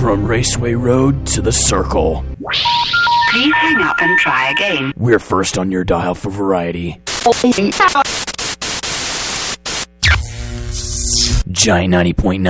From Raceway Road to the Circle. Please hang up and try again. We're first on your dial for variety. Giant 90.9